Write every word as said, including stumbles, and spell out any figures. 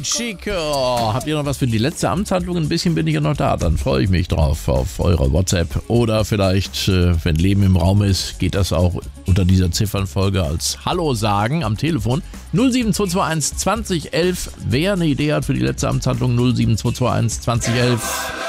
Schick, schick. Oh, habt ihr noch was für die letzte Amtshandlung? Ein bisschen bin ich ja noch da. Dann freue ich mich drauf auf eure WhatsApp. Oder vielleicht, äh, wenn Leben im Raum ist, geht das auch unter dieser Ziffernfolge als Hallo sagen am Telefon. null sieben zwei zwei eins zwanzig elf. Wer eine Idee hat für die letzte Amtshandlung, null sieben zwei zwei eins zwanzig elf.